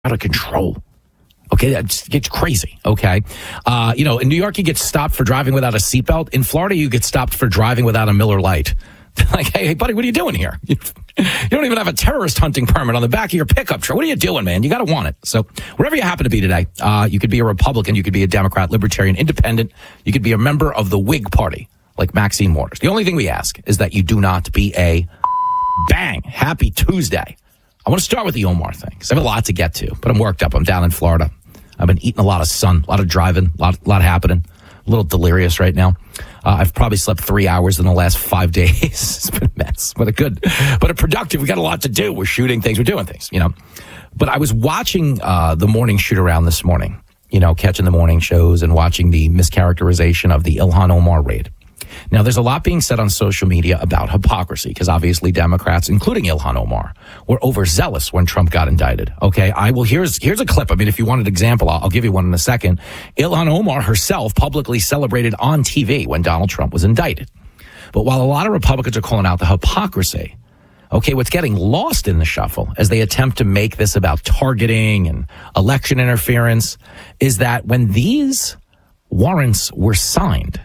out of control. Okay, that gets crazy. Okay, in New York you get stopped for driving without a seatbelt. In Florida you get stopped for driving without a Miller Lite. Like, hey, buddy, what are you doing here? You don't even have a terrorist hunting permit on the back of your pickup truck. What are you doing, man? You got to want it. So wherever you happen to be today, you could be a Republican, you could be a Democrat, Libertarian, Independent. You could be a member of the Whig Party, like Maxine Waters. The only thing we ask is that you do not be a bang. Happy Tuesday. I want to start with the Omar thing because I have a lot to get to, but I'm worked up. I'm down in Florida. I've been eating a lot of sun, a lot of driving, a lot happening. A little delirious right now. I've probably slept 3 hours in the last 5 days. It's been a mess, but a productive. We got a lot to do. We're shooting things. We're doing things, But I was watching the morning shoot around this morning, catching the morning shows and watching the mischaracterization of the Ilhan Omar raid. Now, there's a lot being said on social media about hypocrisy because obviously Democrats, including Ilhan Omar, were overzealous when Trump got indicted. Okay, here's a clip. I mean, if you want an example, I'll give you one in a second. Ilhan Omar herself publicly celebrated on TV when Donald Trump was indicted. But while a lot of Republicans are calling out the hypocrisy, okay, what's getting lost in the shuffle as they attempt to make this about targeting and election interference is that when these warrants were signed,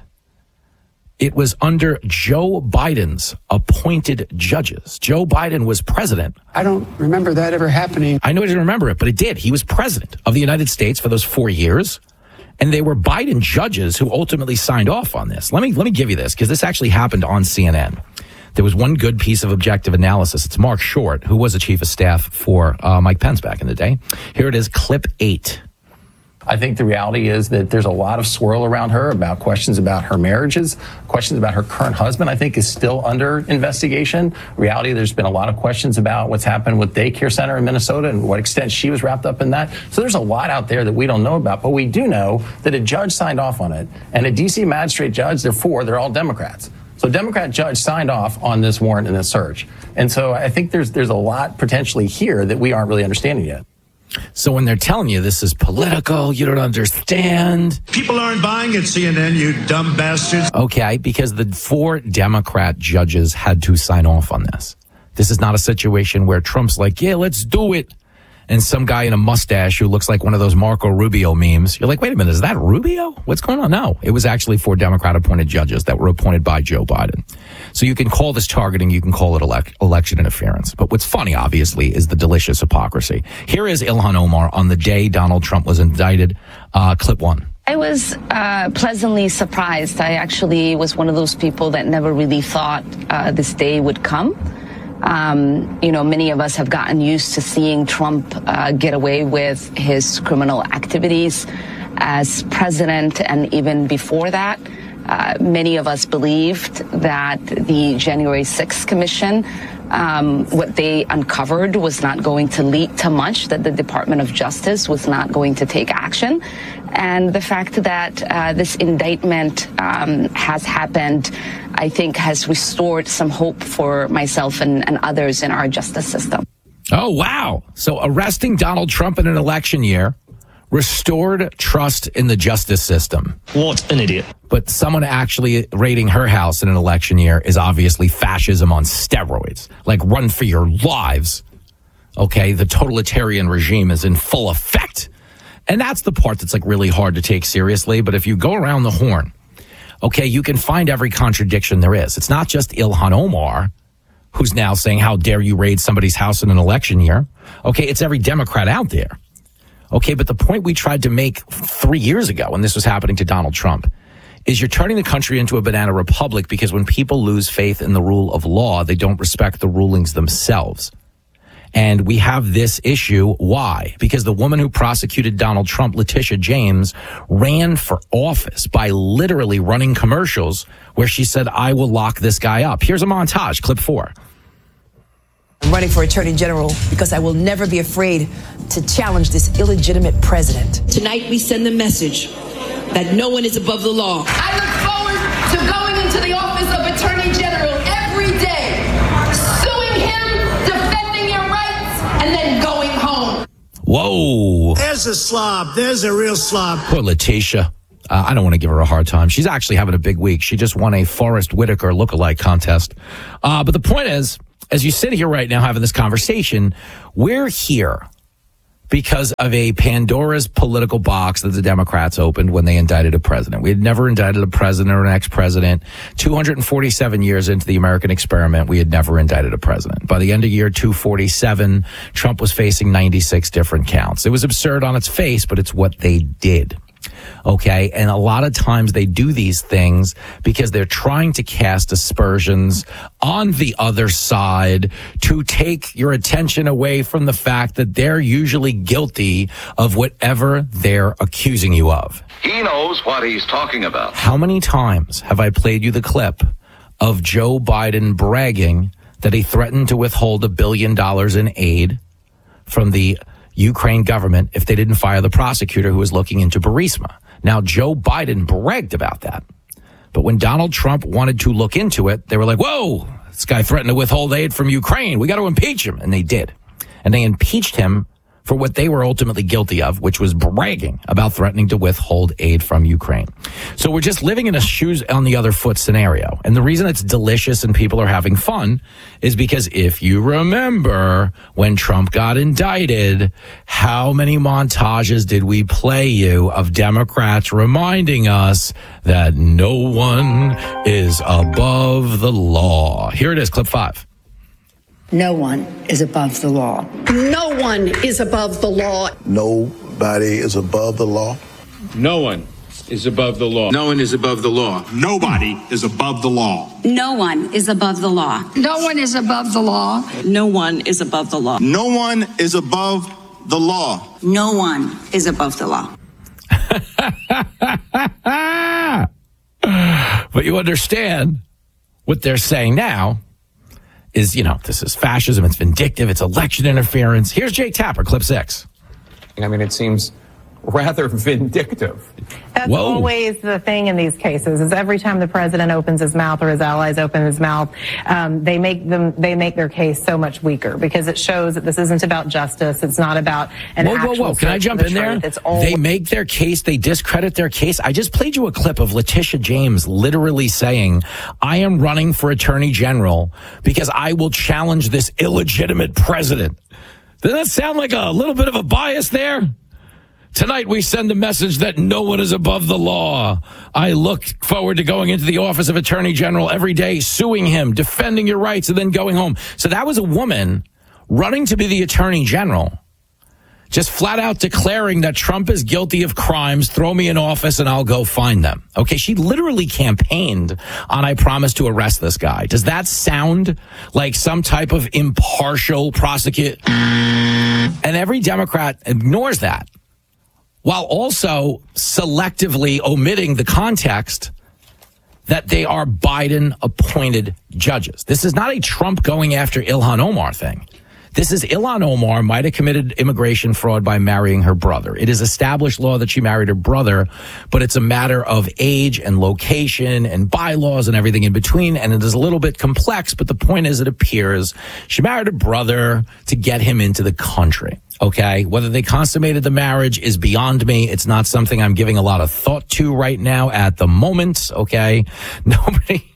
it was under Joe Biden's appointed judges. Joe Biden was president. I don't remember that ever happening. I know I didn't remember it, but it did. He was president of the United States for those 4 years. And they were Biden judges who ultimately signed off on this. Let me give you this, because this actually happened on CNN. There was one good piece of objective analysis. It's Mark Short, who was a chief of staff for Mike Pence back in the day. Here it is, clip 8. I think the reality is that there's a lot of swirl around her about questions about her marriages, questions about her current husband, I think is still under investigation. Reality, there's been a lot of questions about what's happened with daycare center in Minnesota and what extent she was wrapped up in that. So there's a lot out there that we don't know about, but we do know that a judge signed off on it. And a D.C. magistrate judge, they're all Democrats. So a Democrat judge signed off on this warrant and this search. And so I think there's a lot potentially here that we aren't really understanding yet. So when they're telling you this is political, you don't understand. People aren't buying it, CNN, you dumb bastards. Okay, because the 4 Democrat judges had to sign off on this. This is not a situation where Trump's like, yeah, let's do it. And some guy in a mustache who looks like one of those Marco Rubio memes. You're like, wait a minute, is that Rubio? What's going on? No, it was actually 4 Democrat-appointed judges that were appointed by Joe Biden. So you can call this targeting, you can call it election interference. But what's funny, obviously, is the delicious hypocrisy. Here is Ilhan Omar on the day Donald Trump was indicted. Clip 1. I was pleasantly surprised. I actually was one of those people that never really thought this day would come. Many of us have gotten used to seeing Trump get away with his criminal activities as president, and even before that. Many of us believed that the January 6th Commission, what they uncovered was not going to lead to much, that the Department of Justice was not going to take action. And the fact that this indictment has happened, I think, has restored some hope for myself and others in our justice system. Oh, wow. So arresting Donald Trump in an election year restored trust in the justice system. What an idiot. But someone actually raiding her house in an election year is obviously fascism on steroids. Like, run for your lives. Okay, the totalitarian regime is in full effect. And that's the part that's like really hard to take seriously. But if you go around the horn, okay, you can find every contradiction there is. It's not just Ilhan Omar, who's now saying, how dare you raid somebody's house in an election year? Okay, it's every Democrat out there. Okay, but the point we tried to make 3 years ago when this was happening to Donald Trump is you're turning the country into a banana republic because when people lose faith in the rule of law, they don't respect the rulings themselves. And we have this issue. Why? Because the woman who prosecuted Donald Trump, Letitia James, ran for office by literally running commercials where she said, I will lock this guy up. Here's a montage, clip 4. I'm running for Attorney General because I will never be afraid to challenge this illegitimate president. Tonight we send the message that no one is above the law. I look forward to going into the office of Attorney General every day, suing him, defending your rights, and then going home. Whoa. There's a slob. There's a real slob. Poor Letitia. I don't want to give her a hard time. She's actually having a big week. She just won a Forrest Whitaker lookalike contest. But the point is, as you sit here right now having this conversation, we're here because of a Pandora's political box that the Democrats opened when they indicted a president. We had never indicted a president or an ex-president. 247 years into the American experiment, we had never indicted a president. By the end of year 247, Trump was facing 96 different counts. It was absurd on its face, but it's what they did. Okay. And a lot of times they do these things because they're trying to cast aspersions on the other side to take your attention away from the fact that they're usually guilty of whatever they're accusing you of. He knows what he's talking about. How many times have I played you the clip of Joe Biden bragging that he threatened to withhold $1 billion in aid from the Ukraine government if they didn't fire the prosecutor who was looking into Burisma? Now, Joe Biden bragged about that. But when Donald Trump wanted to look into it, they were like, whoa, this guy threatened to withhold aid from Ukraine. We got to impeach him. And they did. And they impeached him for what they were ultimately guilty of, which was bragging about threatening to withhold aid from Ukraine. So we're just living in a shoes on the other foot scenario. And the reason it's delicious and people are having fun is because if you remember when Trump got indicted, how many montages did we play you of Democrats reminding us that no one is above the law? Here it is, clip 5. No one is above the law. No one is above the law. Nobody is above the law. No one is above the law. No one is above the law. Nobody is above the law. No one is above the law. No one is above the law. No one is above the law. No one is above the law. No one is above the law. But you understand what they're saying now is, this is fascism, it's vindictive, it's election interference. Here's Jake Tapper, clip 6. I mean, it seems rather vindictive. That's always the thing in these cases, is every time the president opens his mouth or his allies open his mouth, they make their case so much weaker because it shows that this isn't about justice. It's not about an actual Can I jump in there? They make their case. They discredit their case. I just played you a clip of Letitia James literally saying, I am running for attorney general because I will challenge this illegitimate president. Doesn't that sound like a little bit of a bias there? Tonight, we send the message that no one is above the law. I look forward to going into the office of Attorney General every day, suing him, defending your rights, and then going home. So that was a woman running to be the Attorney General, just flat out declaring that Trump is guilty of crimes, throw me in office and I'll go find them. Okay, she literally campaigned on I promise to arrest this guy. Does that sound like some type of impartial prosecute? And every Democrat ignores that, while also selectively omitting the context that they are Biden-appointed judges. This is not a Trump going after Ilhan Omar thing. This is Ilhan Omar might have committed immigration fraud by marrying her brother. It is established law that she married her brother, but it's a matter of age and location and bylaws and everything in between, and it is a little bit complex, but the point is it appears she married her brother to get him into the country. Okay, whether they consummated the marriage is beyond me. It's not something I'm giving a lot of thought to right now at the moment. Okay, nobody.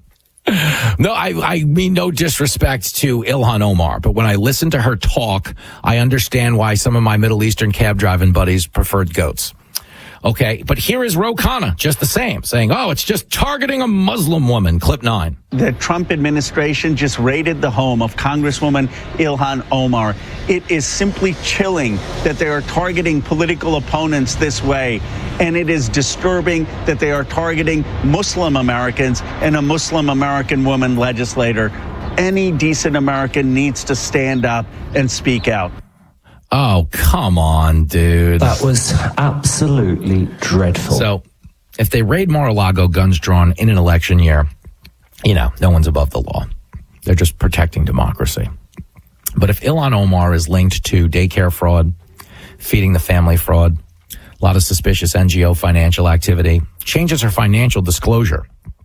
No, I mean no disrespect to Ilhan Omar, but when I listen to her talk, I understand why some of my Middle Eastern cab driving buddies preferred goats. Okay, but here is Ro Khanna, just the same, saying, oh, it's just targeting a Muslim woman. Clip 9. The Trump administration just raided the home of Congresswoman Ilhan Omar. It is simply chilling that they are targeting political opponents this way. And it is disturbing that they are targeting Muslim Americans and a Muslim American woman legislator. Any decent American needs to stand up and speak out. Oh, come on, dude. That was absolutely dreadful. So, if they raid Mar-a-Lago, guns drawn in an election year, no one's above the law. They're just protecting democracy. But if Ilhan Omar is linked to daycare fraud, feeding the family fraud, a lot of suspicious NGO financial activity, changes her financial disclosure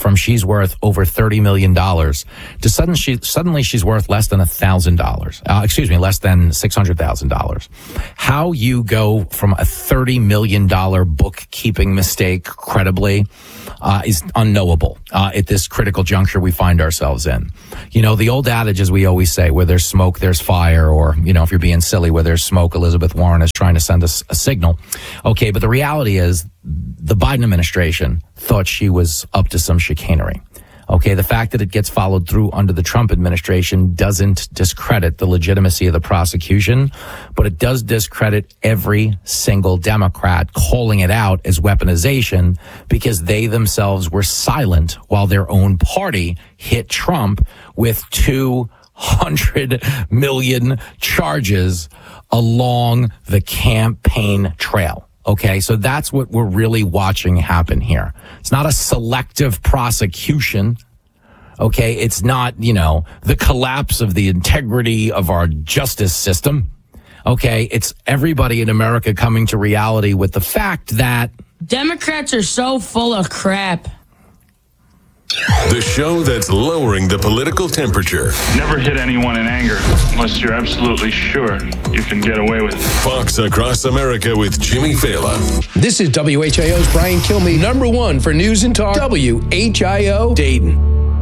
from she's worth over $30 million to suddenly she's worth less than $1,000. Less than $600,000. How you go from a $30 million bookkeeping mistake credibly is unknowable at this critical juncture we find ourselves in. You know, the old adage, as we always say, where there's smoke, there's fire, or, you know, if you're being silly, where there's smoke, Elizabeth Warren is trying to send us a signal. Okay, but the reality is the Biden administration thought she was up to some chicanery. Okay, the fact that it gets followed through under the Trump administration doesn't discredit the legitimacy of the prosecution, but it does discredit every single Democrat calling it out as weaponization because they themselves were silent while their own party hit Trump with 200 million charges along the campaign trail. Okay, so that's what we're really watching happen here. It's not a selective prosecution. Okay, it's not, you know, the collapse of the integrity of our justice system. Okay, it's everybody in America coming to reality with the fact that Democrats are so full of crap. The show that's lowering the political temperature. Never hit anyone in anger unless you're absolutely sure you can get away with it. Fox Across America with Jimmy Fallon. This is WHIO's Brian Kilmeade, #1 for News and Talk, WHIO Dayton.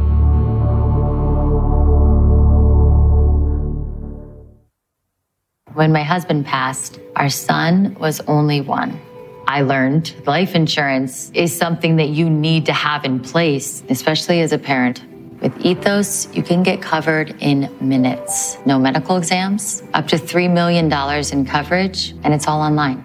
When my husband passed, our son was only 1. I learned life insurance is something that you need to have in place, especially as a parent. With Ethos, you can get covered in minutes. No medical exams, up to $3 million in coverage, and it's all online.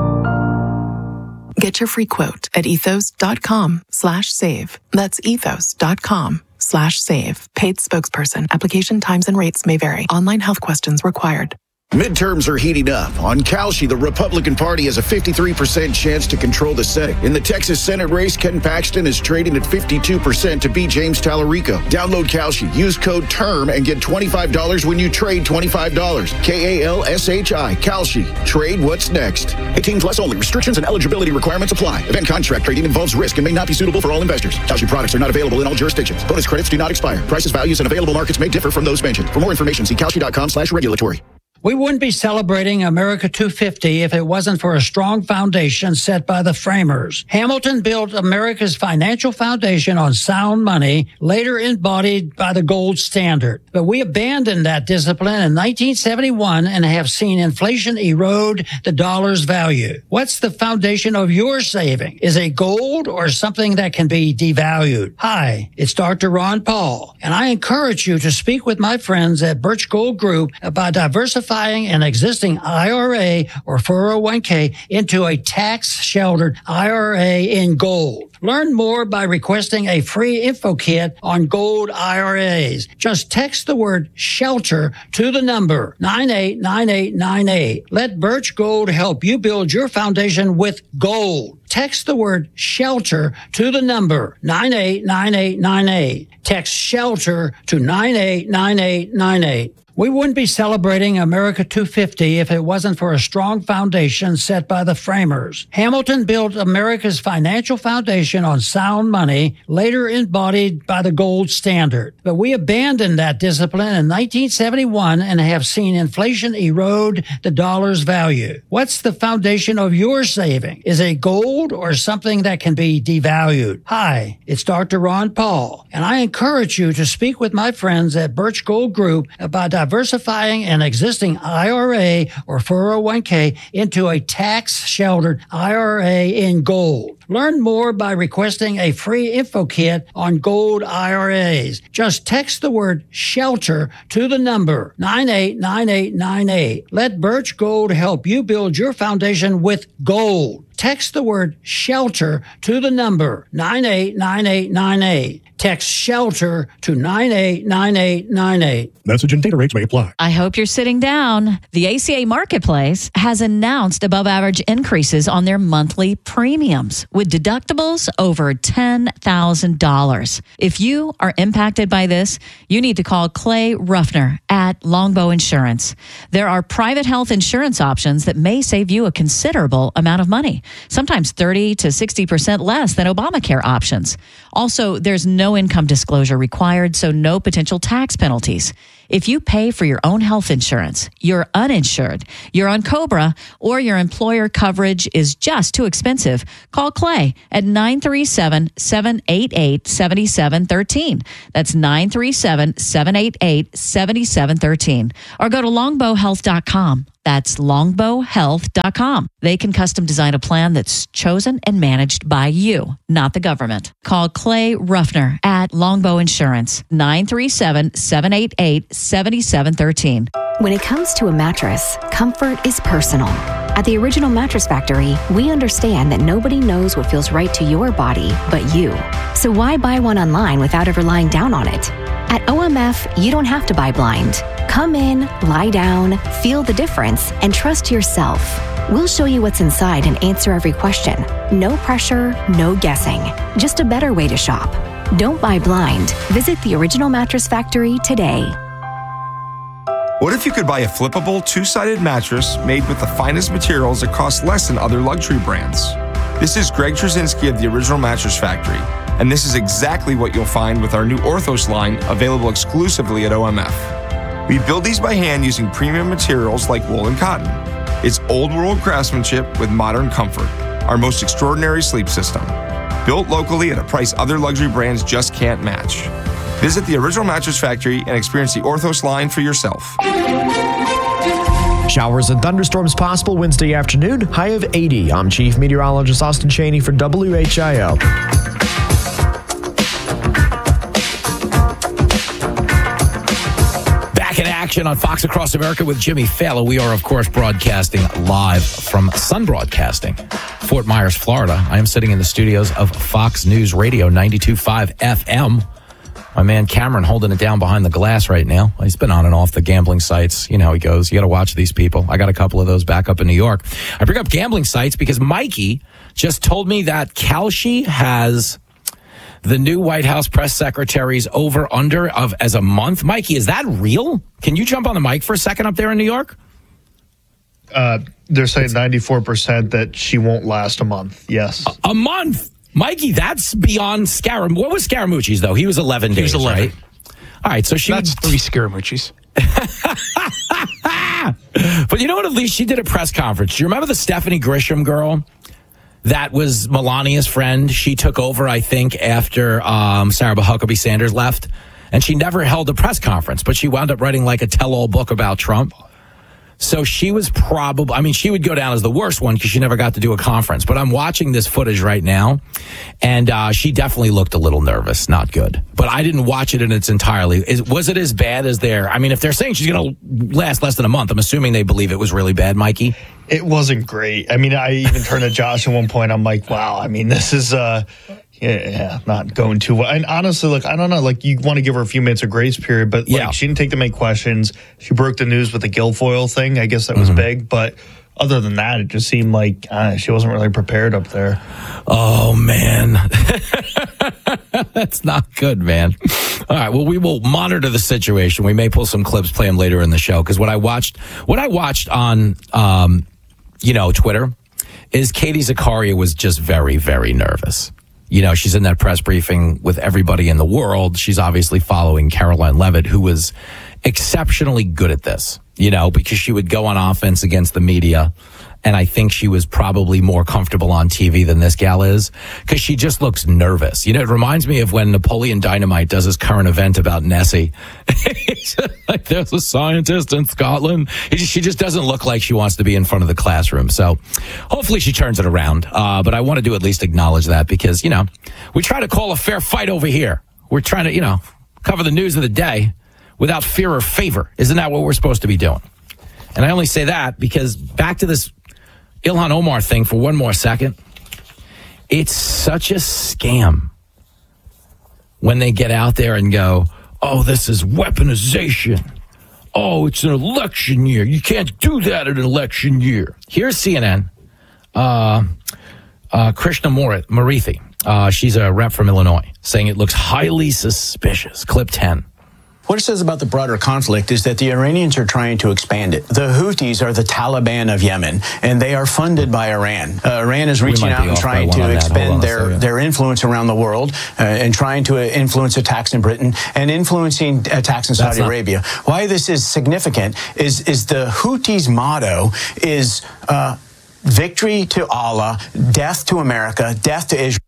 Get your free quote at ethos.com/save. That's ethos.com/save. Paid spokesperson. Application times and rates may vary. Online health questions required. Midterms are heating up. On Kalshi, the Republican Party has a 53% chance to control the Senate. In the Texas Senate race, Ken Paxton is trading at 52% to beat James Tallarico. Download Kalshi. Use code TERM and get $25 when you trade $25. KALSHI. Kalshi. Trade what's next. 18 plus only. Restrictions and eligibility requirements apply. Event contract trading involves risk and may not be suitable for all investors. Kalshi products are not available in all jurisdictions. Bonus credits do not expire. Prices, values, and available markets may differ from those mentioned. For more information, see kalshi.com/regulatory. We wouldn't be celebrating America 250 if it wasn't for a strong foundation set by the framers. Hamilton built America's financial foundation on sound money, later embodied by the gold standard. But we abandoned that discipline in 1971 and have seen inflation erode the dollar's value. What's the foundation of your saving? Is it gold or something that can be devalued? Hi, it's Dr. Ron Paul, and I encourage you to speak with my friends at Birch Gold Group about diversifying an existing IRA or 401k into a tax-sheltered IRA in gold. Learn more by requesting a free info kit on gold IRAs. Just text the word SHELTER to the number 989898. Let Birch Gold help you build your foundation with gold. Text the word SHELTER to the number 989898. Text SHELTER to 989898. We wouldn't be celebrating America 250 if it wasn't for a strong foundation set by the framers. Hamilton built America's financial foundation on sound money, later embodied by the gold standard. But we abandoned that discipline in 1971 and have seen inflation erode the dollar's value. What's the foundation of your saving? Is it gold or something that can be devalued? Hi, it's Dr. Ron Paul, and I encourage you to speak with my friends at Birch Gold Group about diversifying an existing IRA or 401k into a tax-sheltered IRA in gold. Learn more by requesting a free info kit on gold IRAs. Just text the word SHELTER to the number 989898. Let Birch Gold help you build your foundation with gold. Text the word SHELTER to the number 989898. Text SHELTER to 989898. Message and data rates may apply. I hope you're sitting down. The ACA Marketplace has announced above average increases on their monthly premiums with deductibles over $10,000. If you are impacted by this, you need to call Clay Ruffner at Longbow Insurance. There are private health insurance options that may save you a considerable amount of money, sometimes 30 to 60% less than Obamacare options. Also, there's no income disclosure required, so no potential tax penalties. If you pay for your own health insurance, you're uninsured, you're on COBRA, or your employer coverage is just too expensive, call Clay at 937-788-7713. That's 937-788-7713. Or go to longbowhealth.com. That's longbowhealth.com. They can custom design a plan that's chosen and managed by you, not the government. Call Clay Ruffner at Longbow Insurance, 937-788-7713. When it comes to a mattress, comfort is personal. At the Original Mattress Factory, we understand that nobody knows what feels right to your body but you. So why buy one online without ever lying down on it? At OMF, you don't have to buy blind. Come in, lie down, feel the difference, and trust yourself. We'll show you what's inside and answer every question. No pressure, no guessing. Just a better way to shop. Don't buy blind. Visit the Original Mattress Factory today. What if you could buy a flippable, two-sided mattress made with the finest materials that cost less than other luxury brands? This is Greg Trzynski of the Original Mattress Factory, and this is exactly what you'll find with our new Orthos line, available exclusively at OMF. We build these by hand using premium materials like wool and cotton. It's old-world craftsmanship with modern comfort, our most extraordinary sleep system. Built locally at a price other luxury brands just can't match. Visit the Original Mattress Factory and experience the Orthos line for yourself. Showers and thunderstorms possible Wednesday afternoon, high of 80. I'm Chief Meteorologist Austin Cheney for WHIO. Back in action on Fox Across America with Jimmy Fallon. We are, of course, broadcasting live from Sun Broadcasting, Fort Myers, Florida. I am sitting in the studios of Fox News Radio 92.5 FM. My man Cameron holding it down behind the glass right now. He's been on and off the gambling sites. You know how he goes. You got to watch these people. I got a couple of those back up in New York. I bring up gambling sites because Mikey just told me that Kalshi has the new White House press secretary's over-under of as a month. Mikey, is that real? Can you jump on the mic for a second up there in New York? They're saying 94% that she won't last a month. Yes. A month? Mikey, that's beyond Scaramucci's. What was Scaramucci's, though? He was 11 days, right? All right, so That's 3 Scaramucci's. But you know what? At least she did a press conference. Do you remember the Stephanie Grisham girl? That was Melania's friend. She took over, I think, after Sarah Huckabee Sanders left. And she never held a press conference, but she wound up writing like a tell-all book about Trump. So she was probably, I mean, she would go down as the worst one because she never got to do a conference. But I'm watching this footage right now, and she definitely looked a little nervous, not good. But I didn't watch it in its entirety. Was it as bad as I mean, if they're saying she's going to last less than a month, I'm assuming they believe it was really bad, Mikey? It wasn't great. I mean, I even turned to Josh at one point. I'm like, wow, I mean, this is not going too well. And honestly, look, I don't know. Like, you want to give her a few minutes of grace period, but she didn't take to make questions. She broke the news with the Guilfoyle thing. I guess that was big. But other than that, it just seemed like she wasn't really prepared up there. Oh, man. That's not good, man. All right. Well, we will monitor the situation. We may pull some clips, play them later in the show. Because what I watched on, Twitter is Katie Zakaria was just very, very nervous. You know, she's in that press briefing with everybody in the world. She's obviously following Caroline Leavitt, who was exceptionally good at this, because she would go on offense against the media. And I think she was probably more comfortable on TV than this gal is because she just looks nervous. It reminds me of when Napoleon Dynamite does his current event about Nessie. Like, there's a scientist in Scotland. She just doesn't look like she wants to be in front of the classroom. So hopefully she turns it around. But I wanted to at least acknowledge that because, we try to call a fair fight over here. We're trying to, cover the news of the day without fear or favor. Isn't that what we're supposed to be doing? And I only say that because back to this Ilhan Omar thing for one more second. It's such a scam. when they get out there and go, oh, this is weaponization. Oh, it's an election year. You can't do that in an election year. Here's CNN. Krishna Murithi, she's a rep from Illinois, saying it looks highly suspicious. Clip 10. What it says about the broader conflict is that the Iranians are trying to expand it. The Houthis are the Taliban of Yemen, and they are funded by Iran. Iran is reaching out and trying to expand their influence around the world and trying to influence attacks in Britain and influencing attacks in Saudi Arabia. Why this is significant is the Houthis' motto is victory to Allah, death to America, death to Israel.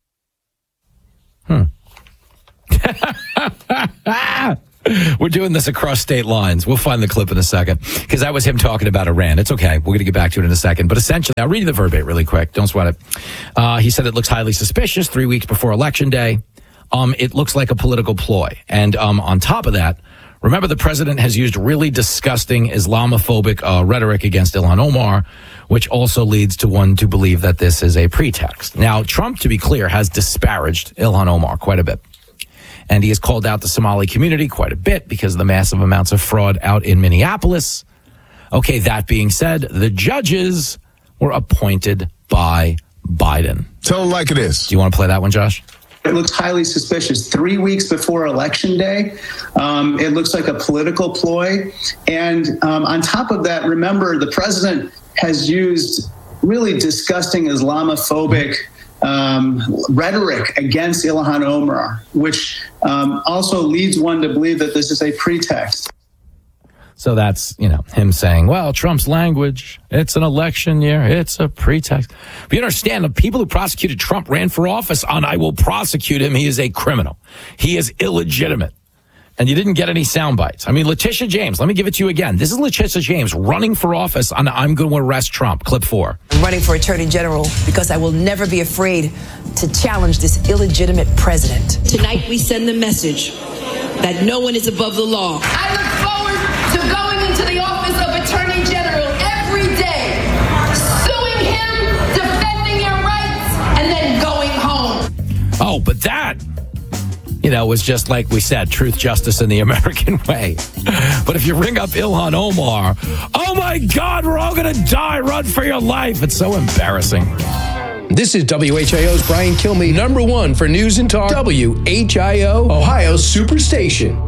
We're doing this across state lines. We'll find the clip in a second because that was him talking about Iran. It's okay. We're going to get back to it in a second. But essentially, I'll read you the verbatim really quick. Don't sweat it. He said it looks highly suspicious 3 weeks before Election Day. It looks like a political ploy. And on top of that, remember the president has used really disgusting Islamophobic rhetoric against Ilhan Omar, which also leads to one to believe that this is a pretext. Now, Trump, to be clear, has disparaged Ilhan Omar quite a bit. And he has called out the Somali community quite a bit because of the massive amounts of fraud out in Minneapolis. Okay, that being said, the judges were appointed by Biden. Tell them like it is. Do you want to play that one, Josh? It looks highly suspicious. 3 weeks before Election Day, it looks like a political ploy. And on top of that, remember, the president has used really disgusting Islamophobic rhetoric against Ilhan Omar, which also leads one to believe that this is a pretext. So that's, him saying, well, Trump's language, it's an election year, it's a pretext. But you understand, the people who prosecuted Trump ran for office on, I will prosecute him, he is a criminal. He is illegitimate. And you didn't get any sound bites. I mean, Letitia James, let me give it to you again. This is Letitia James running for office on I'm going to arrest Trump. Clip 4. I'm running for Attorney General because I will never be afraid to challenge this illegitimate president. Tonight we send the message that no one is above the law. I look forward to going into the office of Attorney General every day, suing him, defending your rights, and then going home. Oh, but that... was just like we said, truth, justice, and the American way. But if you ring up Ilhan Omar, oh my God, we're all going to die. Run for your life. It's so embarrassing. This is WHIO's Brian Kilmeade, number one for news and talk. WHIO, Ohio's Superstation.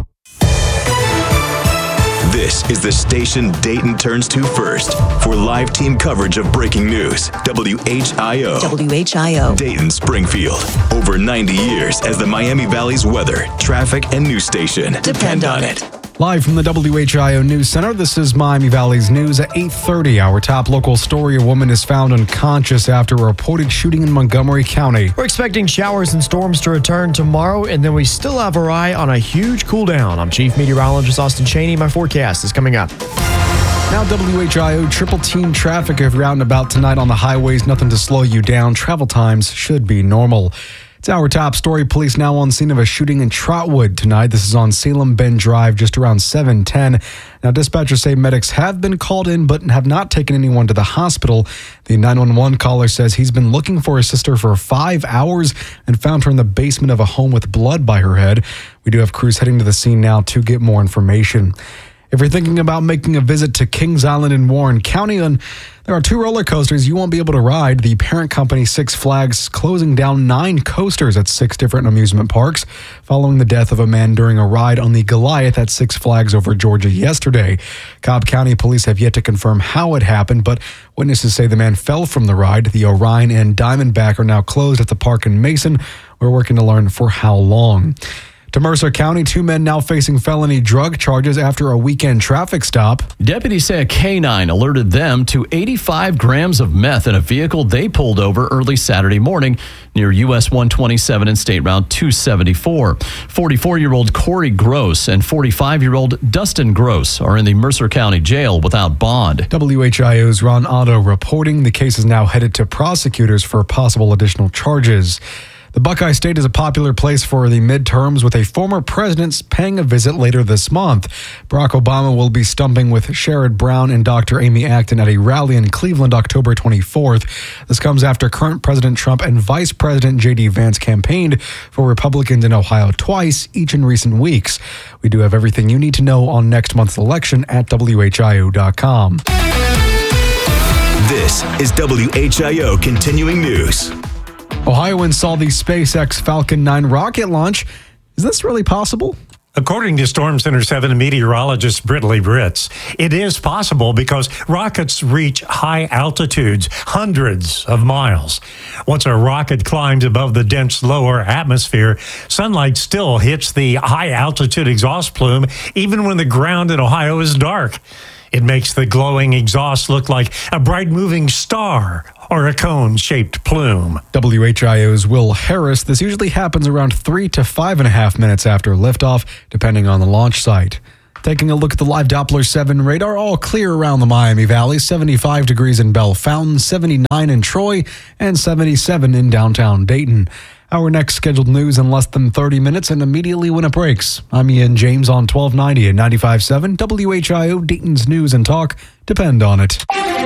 This is the station Dayton turns to first for live team coverage of breaking news. WHIO. WHIO. Dayton, Springfield. Over 90 years as the Miami Valley's weather, traffic, and news station. Depend on it. Live from the WHIO News Center, this is Miami Valley's news at 8:30. Our top local story, a woman is found unconscious after a reported shooting in Montgomery County. We're expecting showers and storms to return tomorrow, and then we still have our eye on a huge cool down. I'm Chief Meteorologist Austin Cheney. My forecast is coming up. Now WHIO triple team traffic. If you're out and about tonight on the highways, nothing to slow you down. Travel times should be normal. It's our top story. Police now on scene of a shooting in Trotwood tonight. This is on Salem Bend Drive, just around 7:10. Now, dispatchers say medics have been called in, but have not taken anyone to the hospital. The 911 caller says he's been looking for his sister for 5 hours and found her in the basement of a home with blood by her head. We do have crews heading to the scene now to get more information. If you're thinking about making a visit to Kings Island in Warren County, then there are 2 roller coasters you won't be able to ride. The parent company Six Flags closing down 9 coasters at 6 different amusement parks following the death of a man during a ride on the Goliath at Six Flags over Georgia yesterday. Cobb County police have yet to confirm how it happened, but witnesses say the man fell from the ride. The Orion and Diamondback are now closed at the park in Mason. We're working to learn for how long. To Mercer County, 2 men now facing felony drug charges after a weekend traffic stop. Deputies say a canine alerted them to 85 grams of meth in a vehicle they pulled over early Saturday morning near US 127 and State Route 274. 44-year-old Corey Gross and 45-year-old Dustin Gross are in the Mercer County Jail without bond. WHIO's Ron Otto reporting the case is now headed to prosecutors for possible additional charges. The Buckeye State is a popular place for the midterms, with a former president paying a visit later this month. Barack Obama will be stumping with Sherrod Brown and Dr. Amy Acton at a rally in Cleveland October 24th. This comes after current President Trump and Vice President J.D. Vance campaigned for Republicans in Ohio twice, each in recent weeks. We do have everything you need to know on next month's election at WHIO.com. This is WHIO Continuing News. Ohioans saw the SpaceX Falcon 9 rocket launch. Is this really possible? According to Storm Center 7 meteorologist Brittany Ritz, it is possible because rockets reach high altitudes, hundreds of miles. Once a rocket climbs above the dense lower atmosphere, sunlight still hits the high altitude exhaust plume even when the ground in Ohio is dark. It makes the glowing exhaust look like a bright moving star or a cone-shaped plume. WHIO's Will Harris. This usually happens around 3 to 5.5 minutes after liftoff, depending on the launch site. Taking a look at the live Doppler 7 radar, all clear around the Miami Valley, 75 degrees in Bell Fountain, 79 in Troy, and 77 in downtown Dayton. Our next scheduled news in less than 30 minutes and immediately when it breaks. I'm Ian James on 1290 and 95.7 WHIO, Dayton's News and Talk. Depend on it.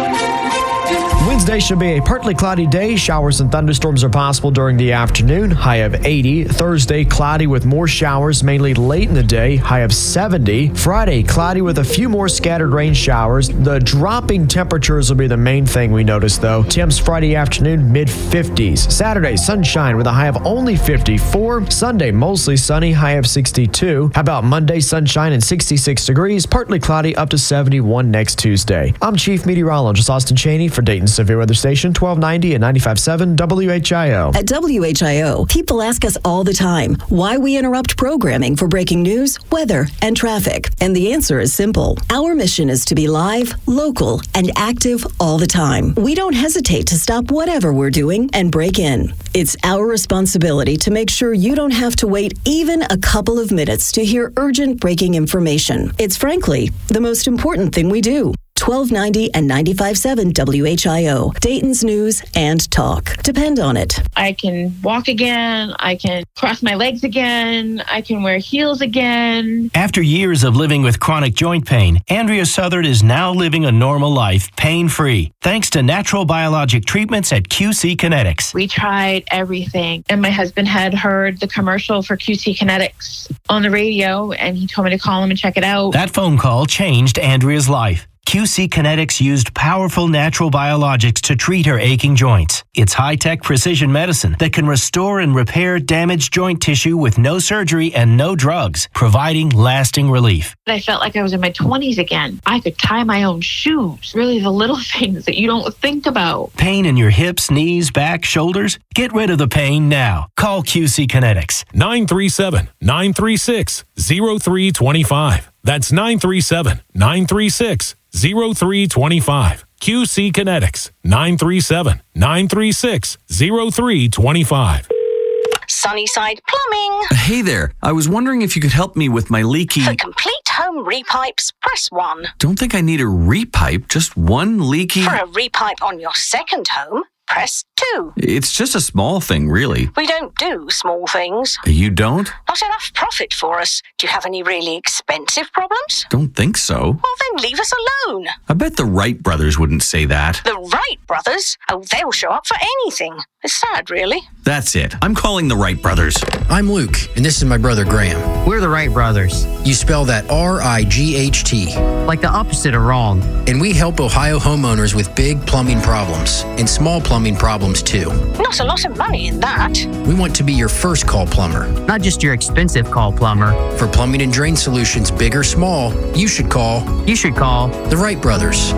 Wednesday should be a partly cloudy day. Showers and thunderstorms are possible during the afternoon. High of 80. Thursday, cloudy with more showers, mainly late in the day. High of 70. Friday, cloudy with a few more scattered rain showers. The dropping temperatures will be the main thing we notice, though. Temps Friday afternoon, mid-50s. Saturday, sunshine with a high of only 54. Sunday, mostly sunny, high of 62. How about Monday, sunshine and 66 degrees. Partly cloudy, up to 71 next Tuesday. I'm Chief Meteorologist Austin Chaney for Dayton's Severe Weather Station, 1290 and 95.7 WHIO. At WHIO, people ask us all the time why we interrupt programming for breaking news, weather, and traffic. And the answer is simple. Our mission is to be live, local, and active all the time. We don't hesitate to stop whatever we're doing and break in. It's our responsibility to make sure you don't have to wait even a couple of minutes to hear urgent breaking information. It's frankly the most important thing we do. 1290 and 95.7 WHIO, Dayton's News and Talk. Depend on it. I can walk again. I can cross my legs again. I can wear heels again. After years of living with chronic joint pain, Andrea Southard is now living a normal life, pain-free, thanks to natural biologic treatments at QC Kinetics. We tried everything, and my husband had heard the commercial for QC Kinetics on the radio, and he told me to call him and check it out. That phone call changed Andrea's life. QC Kinetics used powerful natural biologics to treat her aching joints. It's high-tech precision medicine that can restore and repair damaged joint tissue with no surgery and no drugs, providing lasting relief. I felt like I was in my 20s again. I could tie my own shoes. Really the little things that you don't think about. Pain in your hips, knees, back, shoulders? Get rid of the pain now. Call QC Kinetics. 937-936-0325. That's 937-936-0325. QC Kinetics, 937-936-0325. Sunnyside Plumbing. Hey there. I was wondering if you could help me with my leaky... For complete home repipes, press 1. Don't think I need a repipe, just one leaky... For a repipe on your second home, press 2. It's just a small thing, really. We don't do small things. You don't? Not enough profit for us. Do you have any really expensive problems? Don't think so. Well, then leave us alone. I bet the Wright brothers wouldn't say that. The Wright brothers? Oh, they'll show up for anything. It's sad, really. That's it. I'm calling the Wright brothers. I'm Luke, and this is my brother Graham. We're the Wright brothers. You spell that R-I-G-H-T. Like the opposite of wrong. And we help Ohio homeowners with big plumbing problems and small plumbing problems too. Not a lot of money in that. We want to be your first call plumber. Not just your expensive call plumber. For plumbing and drain solutions, big or small, you should call the Wright brothers.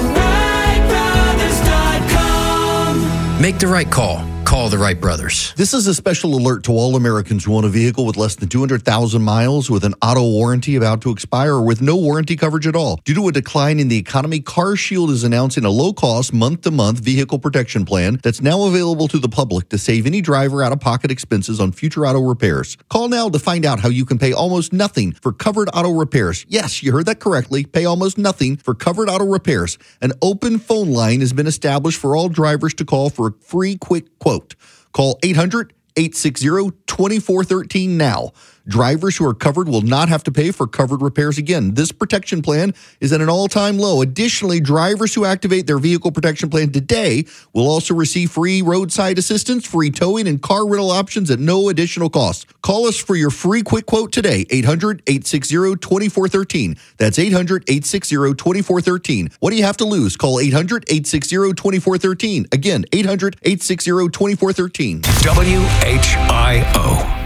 Make the right call. Call the Wright brothers. This is a special alert to all Americans who own a vehicle with less than 200,000 miles, with an auto warranty about to expire, or with no warranty coverage at all. Due to a decline in the economy, CarShield is announcing a low-cost, month-to-month vehicle protection plan that's now available to the public to save any driver out-of-pocket expenses on future auto repairs. Call now to find out how you can pay almost nothing for covered auto repairs. Yes, you heard that correctly. Pay almost nothing for covered auto repairs. An open phone line has been established for all drivers to call for a free, quick quote. Call 800-860-2413 now. Drivers who are covered will not have to pay for covered repairs again. This protection plan is at an all-time low. Additionally, drivers who activate their vehicle protection plan today will also receive free roadside assistance, free towing, and car rental options at no additional cost. Call us for your free quick quote today, 800-860-2413. That's 800-860-2413. What do you have to lose? Call 800-860-2413. Again, 800-860-2413. WHIO.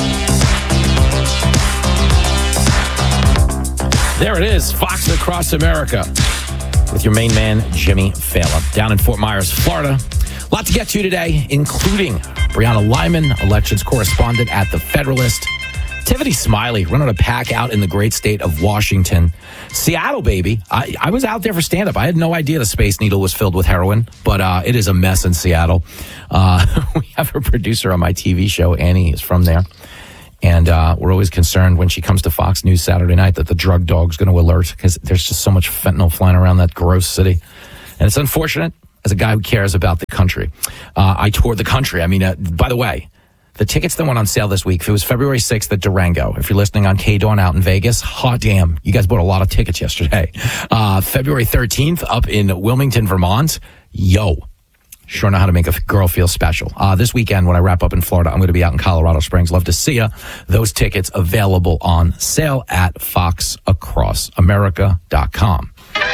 There it is, Fox Across America, with your main man, Jimmy Fallon, down in Fort Myers, Florida. A lot to get to today, including Brianna Lyman, elections correspondent at The Federalist. Tiffany Smiley running a pack out in the great state of Washington. Seattle, baby. I was out there for stand-up. I had no idea the Space Needle was filled with heroin, but it is a mess in Seattle. We have a producer on my TV show, Annie, is from there. And we're always concerned when she comes to Fox News Saturday night that the drug dog's going to alert because there's just so much fentanyl flying around that gross city. And it's unfortunate as a guy who cares about the country. I toured the country. I mean, by the way, the tickets that went on sale this week, if it was February 6th at Durango, if you're listening on K-Dawn out in Vegas, hot damn, you guys bought a lot of tickets yesterday. February 13th up in Wilmington, Vermont, yo. Sure know how to make a girl feel special. This weekend, when I wrap up in Florida, I'm going to be out in Colorado Springs. Love to see you. Those tickets available on sale at foxacrossamerica.com.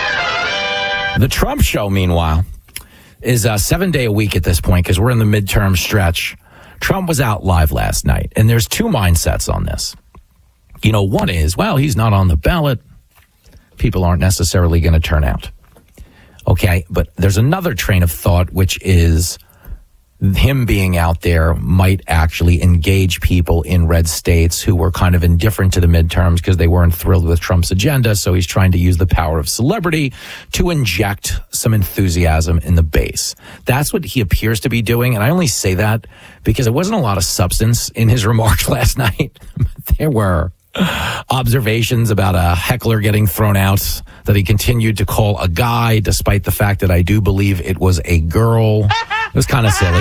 The Trump show, meanwhile, is 7 day a week at this point because we're in the midterm stretch. Trump was out live last night, and there's two mindsets on this. You know, one is, well, he's not on the ballot. People aren't necessarily going to turn out. Okay, but there's another train of thought, which is him being out there might actually engage people in red states who were kind of indifferent to the midterms because they weren't thrilled with Trump's agenda. So he's trying to use the power of celebrity to inject some enthusiasm in the base. That's what he appears to be doing. And I only say that because there wasn't a lot of substance in his remarks last night. There were observations about a heckler getting thrown out that he continued to call a guy, despite the fact that I do believe it was a girl. It was kind of silly.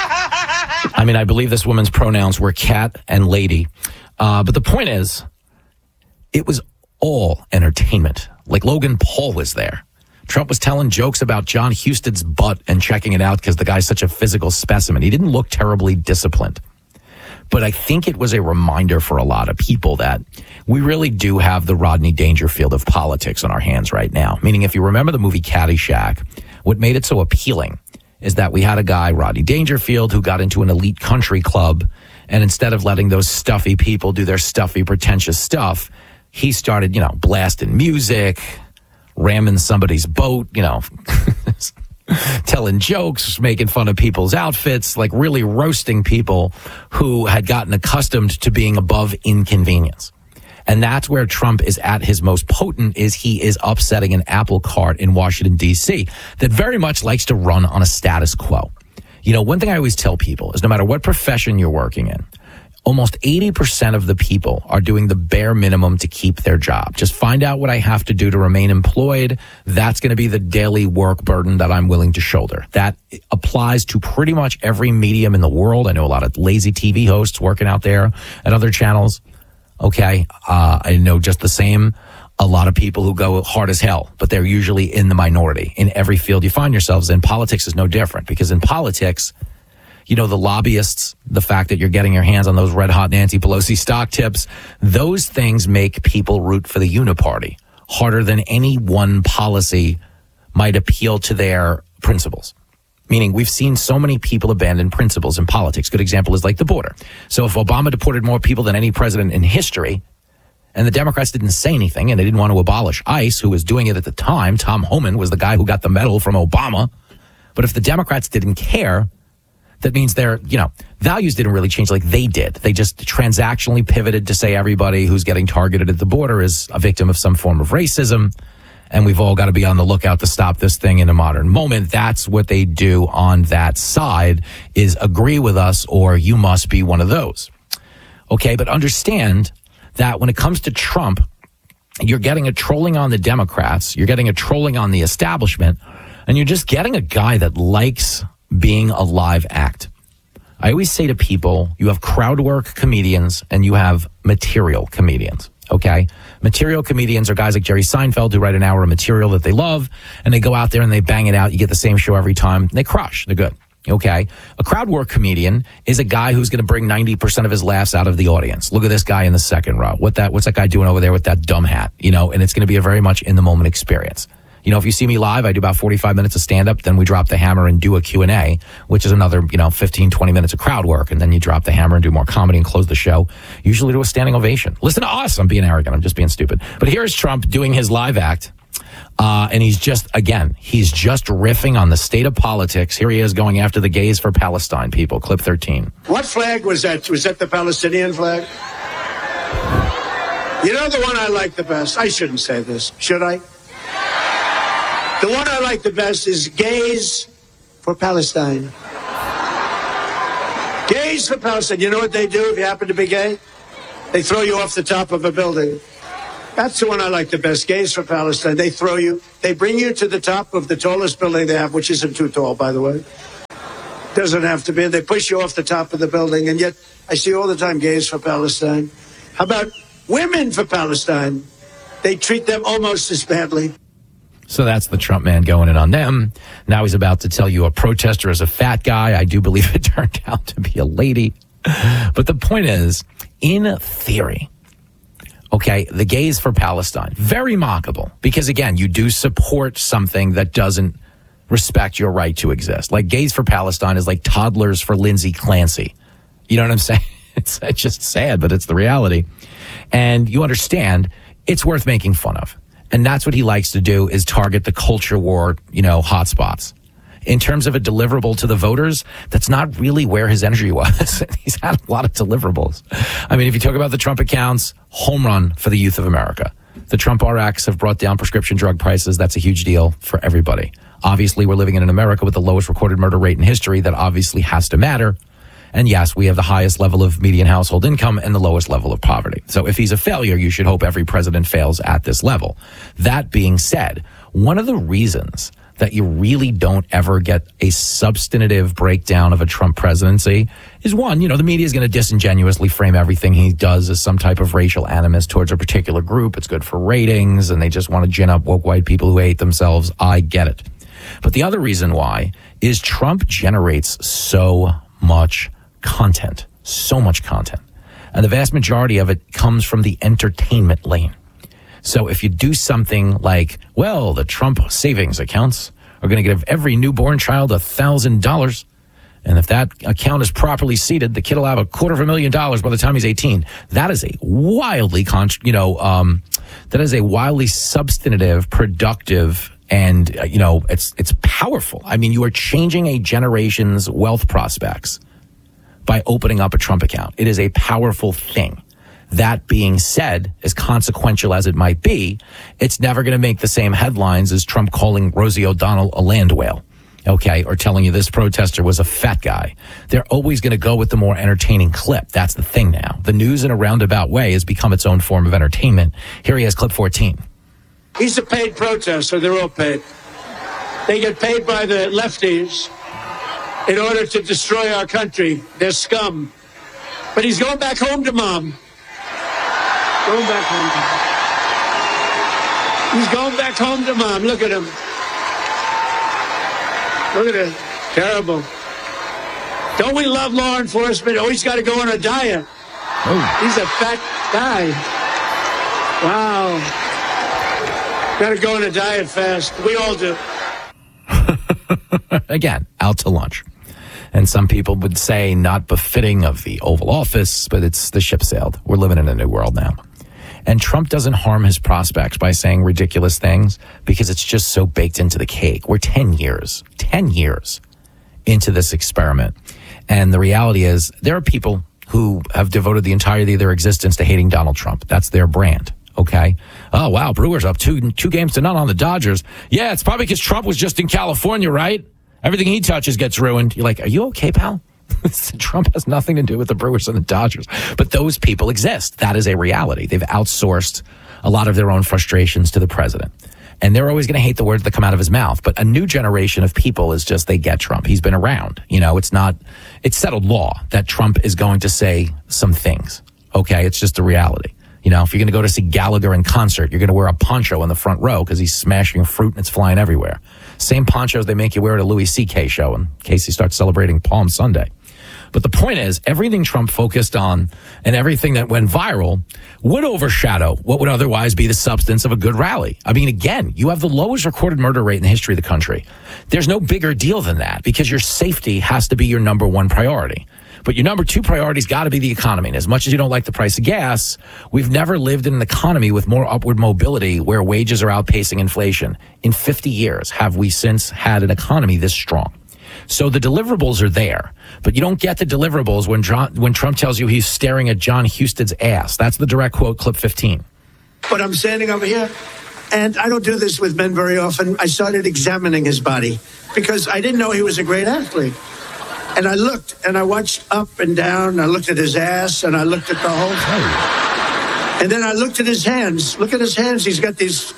I mean, I believe this woman's pronouns were cat and lady. But the point is, it was all entertainment. Like Logan Paul was there. Trump was telling jokes about John Huston's butt and checking it out because the guy's such a physical specimen. He didn't look terribly disciplined. But I think it was a reminder for a lot of people that we really do have the Rodney Dangerfield of politics on our hands right now. Meaning, if you remember the movie Caddyshack, what made it so appealing is that we had a guy, Rodney Dangerfield, who got into an elite country club, and instead of letting those stuffy people do their stuffy, pretentious stuff, he started, blasting music, ramming somebody's boat, telling jokes, making fun of people's outfits, like really roasting people who had gotten accustomed to being above inconvenience. And that's where Trump is at his most potent, is he is upsetting an apple cart in Washington, D.C. that very much likes to run on a status quo. One thing I always tell people is no matter what profession you're working in, almost 80% of the people are doing the bare minimum to keep their job. Just find out what I have to do to remain employed. That's going to be the daily work burden that I'm willing to shoulder. That applies to pretty much every medium in the world. I know a lot of lazy TV hosts working out there at other channels. Okay. I know just the same. A lot of people who go hard as hell, but they're usually in the minority in every field you find yourselves in. Politics is no different because in politics, the lobbyists, the fact that you're getting your hands on those red hot Nancy Pelosi stock tips, those things make people root for the uniparty harder than any one policy might appeal to their principles. Meaning we've seen so many people abandon principles in politics. Good example is like the border. So if Obama deported more people than any president in history, and the Democrats didn't say anything and they didn't want to abolish ICE, who was doing it at the time, Tom Homan was the guy who got the medal from Obama. But if the Democrats didn't care, that means their, values didn't really change like they did. They just transactionally pivoted to say everybody who's getting targeted at the border is a victim of some form of racism. And we've all got to be on the lookout to stop this thing in a modern moment. That's what they do on that side, is agree with us or you must be one of those. Okay, but understand that when it comes to Trump, you're getting a trolling on the Democrats, you're getting a trolling on the establishment, and you're just getting a guy that likes being a live act. I always say to people, you have crowd work comedians and you have material comedians. Okay. Material comedians are guys like Jerry Seinfeld who write an hour of material that they love and they go out there and they bang it out. You get the same show every time. They crush. They're good. Okay. A crowd work comedian is a guy who's going to bring 90% of his laughs out of the audience. Look at this guy in the second row. What's that guy doing over there with that dumb hat? You know, and it's going to be a very much in the moment experience. You know, if you see me live, I do about 45 minutes of stand-up, then we drop the hammer and do a Q&A, which is another, 15, 20 minutes of crowd work, and then you drop the hammer and do more comedy and close the show, usually do a standing ovation. Listen to us. I'm being arrogant. I'm just being stupid. But here's Trump doing his live act, and he's just riffing on the state of politics. Here he is going after the Gays for Palestine people. Clip 13. What flag was that? Was that the Palestinian flag? You know the one I like the best? I shouldn't say this, should I? The one I like the best is Gays for Palestine. Gays for Palestine. You know what they do if you happen to be gay? They throw you off the top of a building. That's the one I like the best. Gays for Palestine. They bring you to the top of the tallest building they have, which isn't too tall, by the way. Doesn't have to be. They push you off the top of the building, and yet I see all the time Gays for Palestine. How about women for Palestine? They treat them almost as badly. So that's the Trump man going in on them. Now he's about to tell you a protester is a fat guy. I do believe it turned out to be a lady. But the point is, in theory, okay, the Gays for Palestine, very mockable. Because again, you do support something that doesn't respect your right to exist. Like Gays for Palestine is like toddlers for Lindsay Clancy. You know what I'm saying? It's just sad, but it's the reality. And you understand it's worth making fun of. And that's what he likes to do, is target the culture war, hotspots. In terms of a deliverable to the voters, that's not really where his energy was. He's had a lot of deliverables. I mean, if you talk about the Trump accounts, home run for the youth of America. The Trump RX have brought down prescription drug prices. That's a huge deal for everybody. Obviously, we're living in an America with the lowest recorded murder rate in history. That obviously has to matter. And yes, we have the highest level of median household income and the lowest level of poverty. So if he's a failure, you should hope every president fails at this level. That being said, one of the reasons that you really don't ever get a substantive breakdown of a Trump presidency is one, the media is going to disingenuously frame everything he does as some type of racial animus towards a particular group. It's good for ratings and they just want to gin up woke white people who hate themselves. I get it. But the other reason why is Trump generates so much content, and the vast majority of it comes from the entertainment lane. So if you do something like, well, the Trump savings accounts are going to give every newborn child $1,000, and if that account is properly seated, the kid will have $250,000 by the time he's 18. That is a wildly that is a wildly substantive, productive, and it's powerful. I mean, you are changing a generation's wealth prospects by opening up a Trump account. It is a powerful thing. That being said, as consequential as it might be, it's never going to make the same headlines as Trump calling Rosie O'Donnell a land whale, okay, or telling you this protester was a fat guy. They're always going to go with the more entertaining clip. That's the thing now. The news in a roundabout way has become its own form of entertainment. Here he has clip 14. He's a paid protester. They're all paid. They get paid by the lefties in order to destroy our country. They're scum. But he's going back home to mom. Going back home to mom. He's going back home to mom. Look at him. Look at it. Terrible. Don't we love law enforcement? Oh, he's got to go on a diet. Oh. He's a fat guy. Wow. Got to go on a diet fast. We all do. Again, out to lunch. And some people would say not befitting of the Oval Office, but it's the ship sailed. We're living in a new world now. And Trump doesn't harm his prospects by saying ridiculous things because it's just so baked into the cake. We're 10 years into this experiment. And the reality is there are people who have devoted the entirety of their existence to hating Donald Trump. That's their brand. Okay. Oh, wow. Brewers up 2-0 on the Dodgers. Yeah, it's probably because Trump was just in California, right? Everything he touches gets ruined. You're like, are you okay, pal? Trump has nothing to do with the Brewers and the Dodgers. But those people exist. That is a reality. They've outsourced a lot of their own frustrations to the president. And they're always going to hate the words that come out of his mouth. But a new generation of people is just, they get Trump. He's been around. It's settled law that Trump is going to say some things. Okay. It's just a reality. If you're going to go to see Gallagher in concert, you're going to wear a poncho in the front row because he's smashing fruit and it's flying everywhere. Same ponchos they make you wear at a Louis C.K. show in case he starts celebrating Palm Sunday. But the point is, everything Trump focused on and everything that went viral would overshadow what would otherwise be the substance of a good rally. I mean, again, you have the lowest recorded murder rate in the history of the country. There's no bigger deal than that because your safety has to be your number one priority. But your number two priority's got to be the economy. And as much as you don't like the price of gas, we've never lived in an economy with more upward mobility where wages are outpacing inflation. In 50 years, have we since had an economy this strong? So the deliverables are there, but you don't get the deliverables when Trump tells you he's staring at John Huston's ass. That's the direct quote, clip 15. But I'm standing over here, and I don't do this with men very often. I started examining his body because I didn't know he was a great athlete. And I looked, and I watched up and down. I looked at his ass, and I looked at the whole thing. And then I looked at his hands. Look at his hands. He's got these,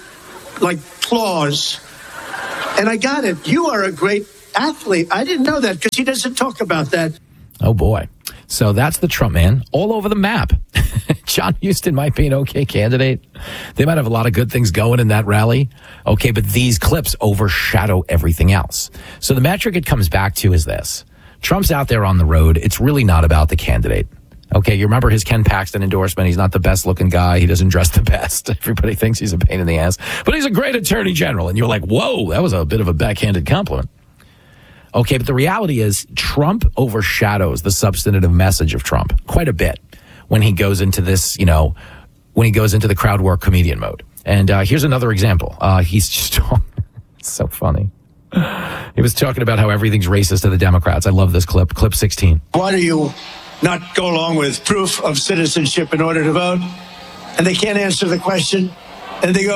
claws. And I got it. You are a great athlete. I didn't know that because he doesn't talk about that. Oh, boy. So that's the Trump man all over the map. John Huston might be an okay candidate. They might have a lot of good things going in that rally. Okay, but these clips overshadow everything else. So the metric it comes back to is this. Trump's out there on the road. It's really not about the candidate. Okay, you remember his Ken Paxton endorsement. He's not the best looking guy. He doesn't dress the best. Everybody thinks he's a pain in the ass. But he's a great attorney general. And you're like, whoa, that was a bit of a backhanded compliment. Okay, but the reality is Trump overshadows the substantive message of Trump quite a bit when he goes into this, when he goes into the crowd work comedian mode. And here's another example. He's just so funny. He was talking about how everything's racist to the Democrats. I love this clip. Clip 16. Why do you not go along with proof of citizenship in order to vote? And they can't answer the question. And they go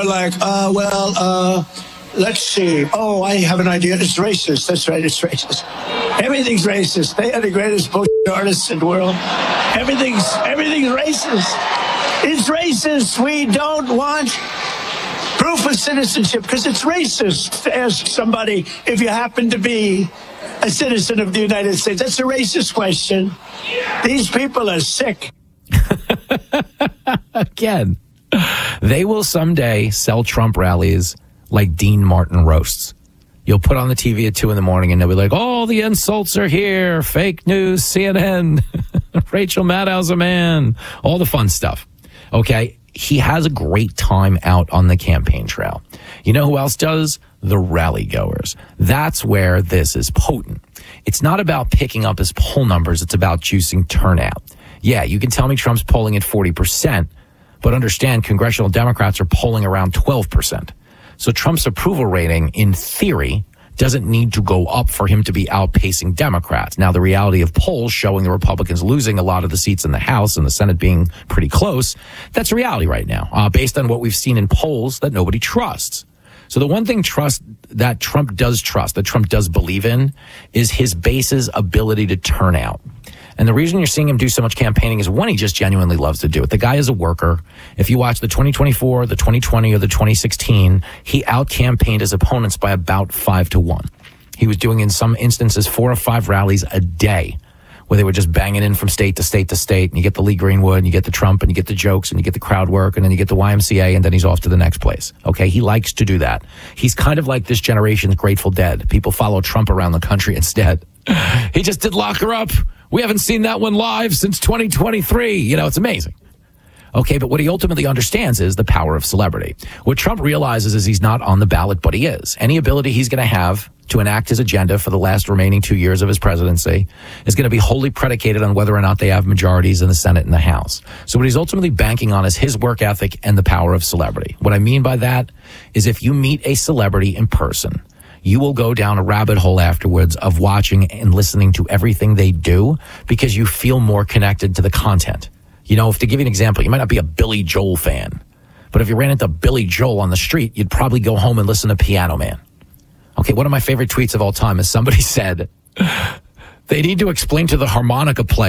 let's see. Oh, I have an idea. It's racist. That's right. It's racist. Everything's racist. They are the greatest bullshit artists in the world. Everything's racist. It's racist. We don't want proof of citizenship because it's racist to ask somebody if you happen to be a citizen of the United States. That's a racist question. These people are sick. Again, they will someday sell Trump rallies like Dean Martin roasts. You'll put on the TV at 2 a.m. and they'll be like, all the insults are here. Fake news, CNN, Rachel Maddow's a man, all the fun stuff. Okay. He has a great time out on the campaign trail. You know who else does? The rally goers. That's where this is potent. It's not about picking up his poll numbers. It's about juicing turnout. Yeah, you can tell me Trump's polling at 40%, but understand congressional Democrats are polling around 12%. So Trump's approval rating, in theory, doesn't need to go up for him to be outpacing Democrats. Now, the reality of polls showing the Republicans losing a lot of the seats in the House and the Senate being pretty close, that's a reality right now, based on what we've seen in polls that nobody trusts. So the one thing that Trump does believe in, is his base's ability to turn out. And the reason you're seeing him do so much campaigning is, one, he just genuinely loves to do it. The guy is a worker. If you watch the 2024, the 2020, or the 2016, he out-campaigned his opponents by about 5-1. He was doing, in some instances, 4 or 5 rallies a day, where they were just banging in from state to state to state. And you get the Lee Greenwood, and you get the Trump, and you get the jokes, and you get the crowd work, and then you get the YMCA, and then he's off to the next place. Okay, he likes to do that. He's kind of like this generation's Grateful Dead. People follow Trump around the country instead. He just did Lock Her Up. We haven't seen that one live since 2023. It's amazing. Okay, but what he ultimately understands is the power of celebrity. What Trump realizes is he's not on the ballot, but he is. Any ability he's going to have to enact his agenda for the last remaining 2 years of his presidency is going to be wholly predicated on whether or not they have majorities in the Senate and the House. So what he's ultimately banking on is his work ethic and the power of celebrity. What I mean by that is, if you meet a celebrity in person, you will go down a rabbit hole afterwards of watching and listening to everything they do, because you feel more connected to the content. If to give you an example, you might not be a Billy Joel fan, but if you ran into Billy Joel on the street, you'd probably go home and listen to Piano Man. Okay, one of my favorite tweets of all time is somebody said, they need to explain to the harmonica player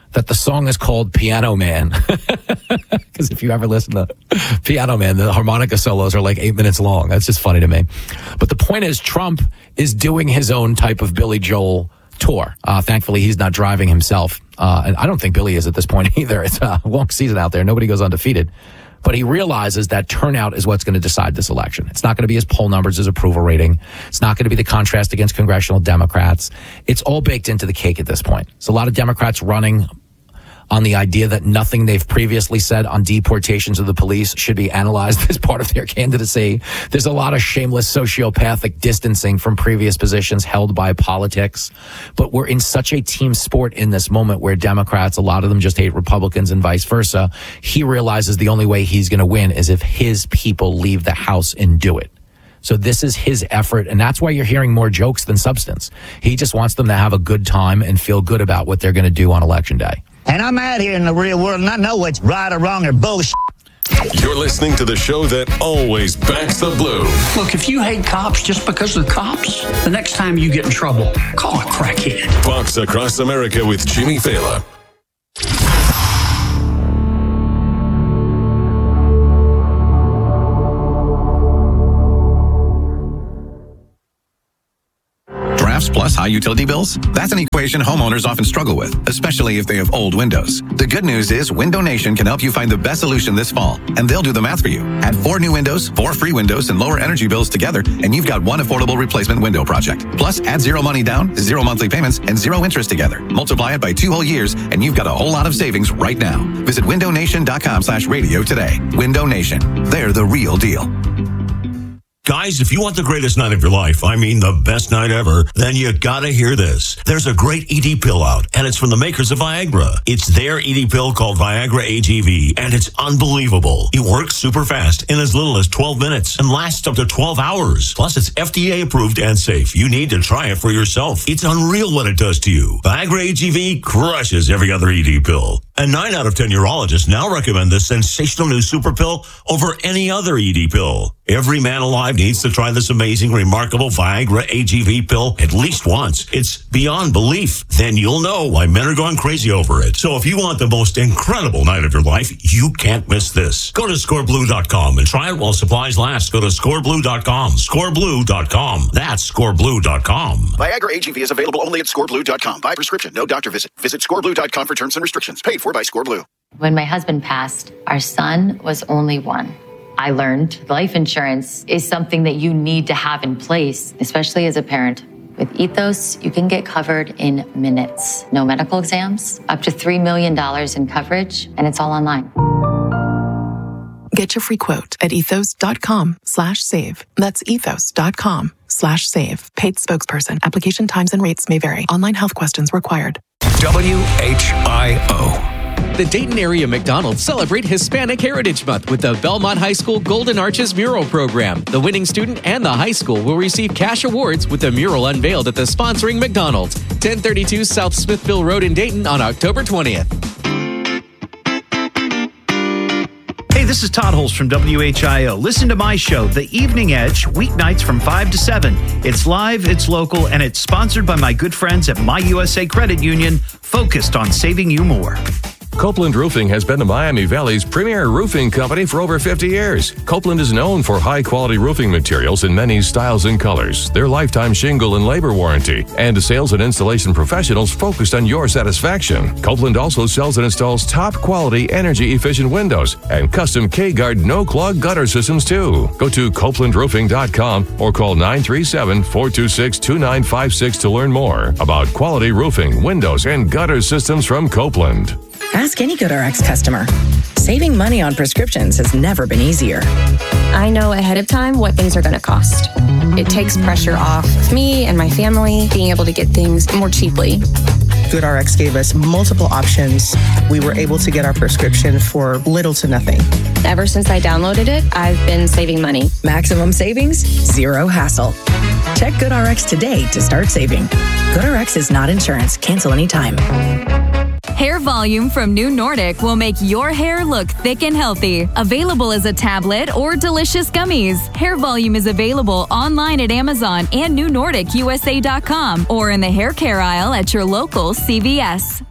that the song is called Piano Man. Because if you ever listen to Piano Man, the harmonica solos are like 8 minutes long. That's just funny to me. But the point is, Trump is doing his own type of Billy Joel tour. Thankfully, he's not driving himself. And I don't think Billy is at this point either. It's a long season out there. Nobody goes undefeated. But he realizes that turnout is what's going to decide this election. It's not going to be his poll numbers, his approval rating. It's not going to be the contrast against congressional Democrats. It's all baked into the cake at this point. There's a lot of Democrats running on the idea that nothing they've previously said on deportations of the police should be analyzed as part of their candidacy. There's a lot of shameless sociopathic distancing from previous positions held by politics. But we're in such a team sport in this moment where Democrats, a lot of them just hate Republicans and vice versa. He realizes the only way he's going to win is if his people leave the House and do it. So this is his effort, and that's why you're hearing more jokes than substance. He just wants them to have a good time and feel good about what they're going to do on Election Day. And I'm out here in the real world, and I know what's right or wrong or bullshit. You're listening to the show that always backs the blue. Look, if you hate cops just because of the cops, the next time you get in trouble, call a crackhead. Fox Across America with Jimmy Fallon. Plus high utility bills? That's an equation homeowners often struggle with, especially if they have old windows. The good news is Window Nation can help you find the best solution this fall, and they'll do the math for you. Add 4 new windows, 4 free windows, and lower energy bills together, and you've got one affordable replacement window project. Plus, add 0 money down, 0 monthly payments, and 0 interest together. Multiply it by 2 whole years, and you've got a whole lot of savings right now. Visit windownation.com/radio today. Window Nation. They're the real deal. Guys, if you want the greatest night of your life, I mean the best night ever, then you gotta hear this. There's a great ED pill out, and it's from the makers of Viagra. It's their ED pill called Viagra AGV, and it's unbelievable. It works super fast in as little as 12 minutes and lasts up to 12 hours. Plus, it's FDA approved and safe. You need to try it for yourself. It's unreal what it does to you. Viagra AGV crushes every other ED pill. And 9 out of 10 urologists now recommend this sensational new super pill over any other ED pill. Every man alive needs to try this amazing, remarkable Viagra AGV pill at least once. It's beyond belief. Then you'll know why men are going crazy over it. So if you want the most incredible night of your life, you can't miss this. Go to scoreblue.com and try it while supplies last. Go to scoreblue.com. Scoreblue.com. That's scoreblue.com. Viagra AGV is available only at scoreblue.com. By prescription, no doctor visit. Visit scoreblue.com for terms and restrictions. Paid for by ScoreBlue. When my husband passed, our son was only 1. I learned life insurance is something that you need to have in place, especially as a parent. With Ethos, you can get covered in minutes. No medical exams, up to $3 million in coverage, and it's all online. Get your free quote at ethos.com/save. That's ethos.com/save. Paid spokesperson. Application times and rates may vary. Online health questions required. WHIO. The Dayton area McDonald's celebrate Hispanic Heritage Month with the Belmont High School Golden Arches Mural Program. The winning student and the high school will receive cash awards with the mural unveiled at the sponsoring McDonald's, 1032 South Smithville Road in Dayton on October 20th. Hey, this is Todd Holz from WHIO. Listen to my show, The Evening Edge, weeknights from 5 to 7. It's live, it's local, and it's sponsored by my good friends at My USA Credit Union, focused on saving you more. Copeland Roofing has been the Miami Valley's premier roofing company for over 50 years. Copeland is known for high-quality roofing materials in many styles and colors, their lifetime shingle and labor warranty, and sales and installation professionals focused on your satisfaction. Copeland also sells and installs top-quality, energy-efficient windows and custom K-Guard no-clog gutter systems, too. Go to CopelandRoofing.com or call 937-426-2956 to learn more about quality roofing, windows, and gutter systems from Copeland. Ask any GoodRx customer. Saving money on prescriptions has never been easier. I know ahead of time what things are going to cost. It takes pressure off of me and my family being able to get things more cheaply. GoodRx gave us multiple options. We were able to get our prescription for little to nothing. Ever since I downloaded it, I've been saving money. Maximum savings, zero hassle. Check GoodRx today to start saving. GoodRx is not insurance. Cancel anytime. Hair Volume from New Nordic will make your hair look thick and healthy. Available as a tablet or delicious gummies. Hair Volume is available online at Amazon and NewNordicUSA.com or in the hair care aisle at your local CVS.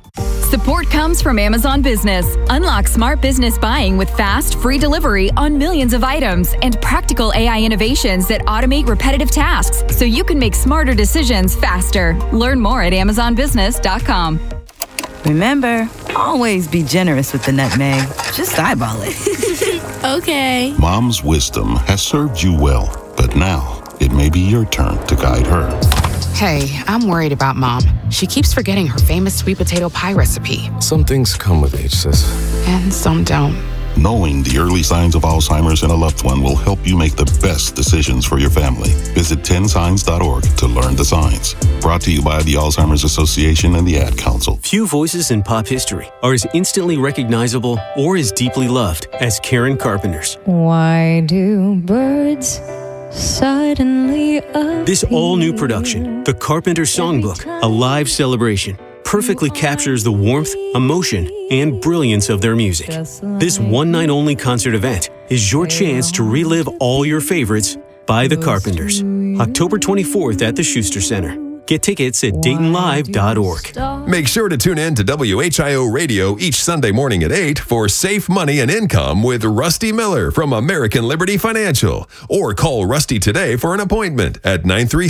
Support comes from Amazon Business. Unlock smart business buying with fast, free delivery on millions of items and practical AI innovations that automate repetitive tasks so you can make smarter decisions faster. Learn more at AmazonBusiness.com. Remember, always be generous with the nutmeg. Just eyeball it. Okay. Mom's wisdom has served you well, but now it may be your turn to guide her. Hey, I'm worried about Mom. She keeps forgetting her famous sweet potato pie recipe. Some things come with age, sis. And some don't. Knowing the early signs of Alzheimer's in a loved one will help you make the best decisions for your family. Visit 10signs.org to learn the signs. Brought to you by the Alzheimer's Association and the Ad Council. Few voices in pop history are as instantly recognizable or as deeply loved as Karen Carpenter's. Why do birds suddenly appear? This all-new production, The Carpenter Songbook, a live celebration, perfectly captures the warmth, emotion, and brilliance of their music. This one-night-only concert event is your chance to relive all your favorites by The Carpenters. October 24th at the Schuster Center. Get tickets at DaytonLive.org. Make sure to tune in to WHIO Radio each Sunday morning at 8 for Safe Money and Income with Rusty Miller from American Liberty Financial. Or call Rusty today for an appointment at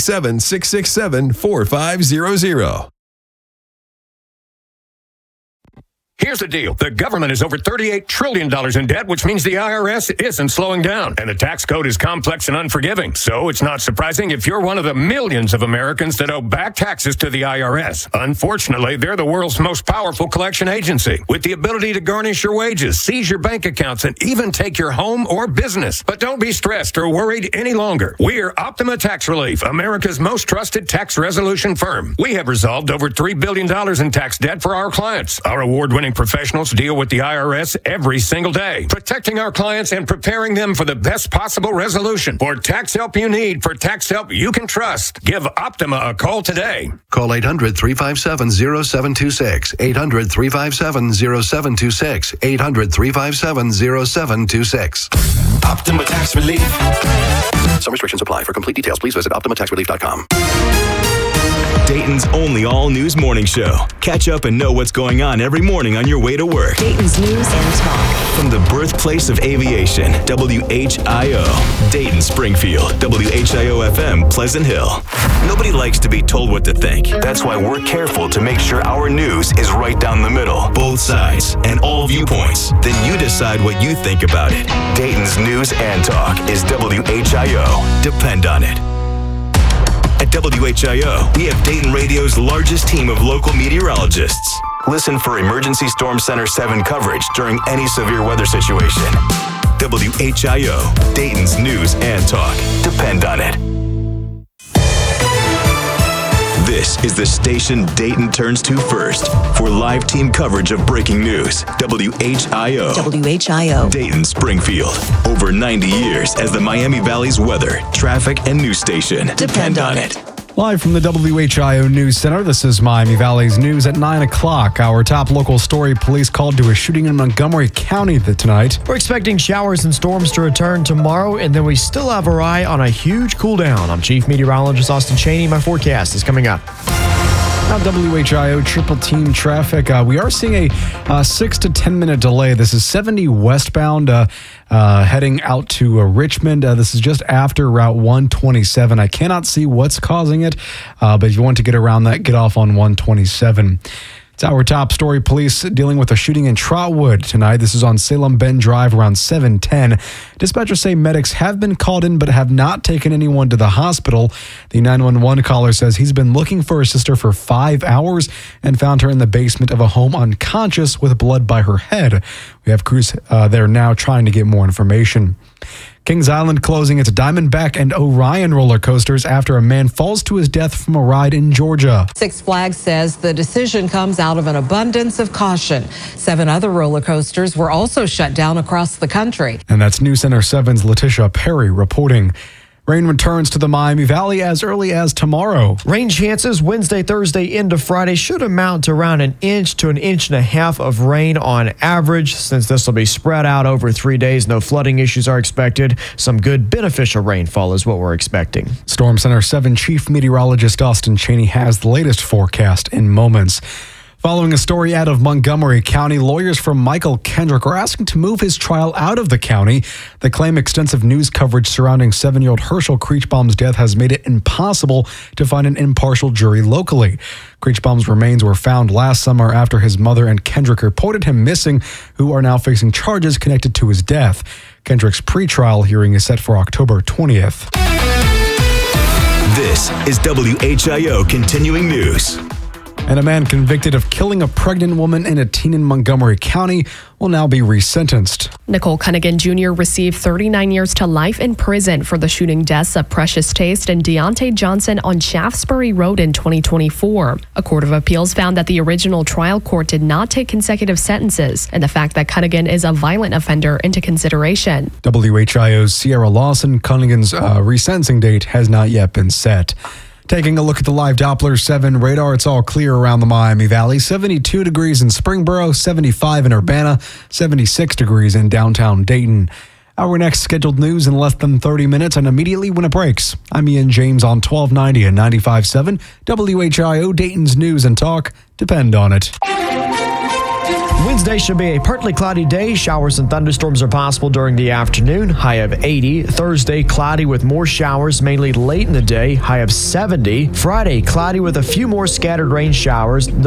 937-667-4500. Here's the deal. The government is over $38 trillion in debt, which means the IRS isn't slowing down. And the tax code is complex and unforgiving. So it's not surprising if you're one of the millions of Americans that owe back taxes to the IRS. Unfortunately, they're the world's most powerful collection agency with the ability to garnish your wages, seize your bank accounts, and even take your home or business. But don't be stressed or worried any longer. We're Optima Tax Relief, America's most trusted tax resolution firm. We have resolved over $3 billion in tax debt for our clients. Our award-winning professionals deal with the IRS every single day, protecting our clients and preparing them for the best possible resolution. For tax help you need, for tax help you can trust, give Optima a call today. Call 800-357-0726, 800-357-0726, 800-357-0726. Optima Tax Relief. Some restrictions apply. For complete details, please visit OptimaTaxRelief.com. Dayton's only all-news morning show. Catch up and know what's going on every morning on your way to work. Dayton's News and Talk. From the birthplace of aviation, WHIO. Dayton, Springfield, WHIO-FM, Pleasant Hill. Nobody likes to be told what to think. That's why we're careful to make sure our news is right down the middle. Both sides and all viewpoints. Then you decide what you think about it. Dayton's News and Talk is WHIO. Depend on it. At WHIO, we have Dayton Radio's largest team of local meteorologists. Listen for Emergency Storm Center 7 coverage during any severe weather situation. WHIO, Dayton's News and Talk. Depend on it. This is the station Dayton turns to first for live team coverage of breaking news. WHIO. WHIO. Dayton, Springfield. Over 90 years as the Miami Valley's weather, traffic, and news station. Depend on it. Live from the WHIO News Center, this is Miami Valley's news at 9 o'clock. Our top local story, police called to a shooting in Montgomery County tonight. We're expecting showers and storms to return tomorrow, and then we still have our eye on a huge cool down. I'm Chief Meteorologist Austin Cheney. My forecast is coming up. Now, WHIO triple team traffic. We are seeing a 6 to 10 minute delay. This is 70 westbound heading out to Richmond. This is just after Route 127. I cannot see what's causing it, but if you want to get around that, get off on 127. It's our top story. Police dealing with a shooting in Trotwood tonight. This is on Salem Bend Drive around 7:10. Dispatchers say medics have been called in but have not taken anyone to the hospital. The 911 caller says he's been looking for his sister for 5 hours and found her in the basement of a home unconscious with blood by her head. We have crews there now trying to get more information. Kings Island closing its Diamondback and Orion roller coasters after a man falls to his death from a ride in Georgia. Six Flags says the decision comes out of an abundance of caution. 7 other roller coasters were also shut down across the country. And that's News Center 7's Letitia Perry reporting. Rain returns to the Miami Valley as early as tomorrow. Rain chances Wednesday, Thursday into Friday should amount to around 1 inch to 1.5 inches of rain on average. Since this will be spread out over 3 days, no flooding issues are expected. Some good beneficial rainfall is what we're expecting. Storm Center 7 Chief Meteorologist Austin Cheney has the latest forecast in moments. Following a story out of Montgomery County, lawyers for Michael Kendrick are asking to move his trial out of the county. They claim extensive news coverage surrounding 7-year-old Herschel Kriechbaum's death has made it impossible to find an impartial jury locally. Kriechbaum's remains were found last summer after his mother and Kendrick reported him missing, who are now facing charges connected to his death. Kendrick's pretrial hearing is set for October 20th. This is WHIO Continuing News. And a man convicted of killing a pregnant woman and a teen in Montgomery County will now be resentenced. Nicole Cunningham Jr. received 39 years to life in prison for the shooting deaths of Precious Taste and Deontay Johnson on Shaftesbury Road in 2024. A court of appeals found that the original trial court did not take consecutive sentences and the fact that Cunningham is a violent offender into consideration. WHIO's Sierra Lawson, Cunningham's resentencing date has not yet been set. Taking a look at the live Doppler 7 radar, it's all clear around the Miami Valley. 72 degrees in Springboro, 75 in Urbana, 76 degrees in downtown Dayton. Our next scheduled news in less than 30 minutes and immediately when it breaks. I'm Ian James on 1290 and 95.7. WHIO, Dayton's News and Talk. Depend on it. Wednesday should be a partly cloudy day. Showers and thunderstorms are possible during the afternoon. High of 80. Thursday, cloudy with more showers, mainly late in the day. High of 70. Friday, cloudy with a few more scattered rain showers.